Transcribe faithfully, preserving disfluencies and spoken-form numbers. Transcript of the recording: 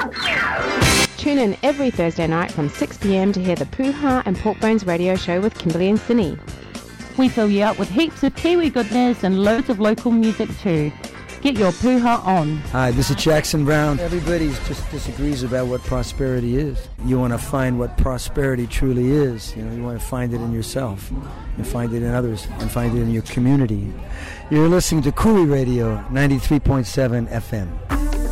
Tune in every Thursday night from six p.m. to hear the Poo-Ha and Pork Bones radio show with Kimberly and Cindy. We fill you up with heaps of Kiwi goodness and loads of local music too. Get your Poo-Ha on. Hi, this is Jackson Brown. Everybody just disagrees about what prosperity is. You want to find what prosperity truly is. You know, you want to find it in yourself, and find it in others, and find it in your community. You're listening to Koori Radio, ninety-three point seven F M.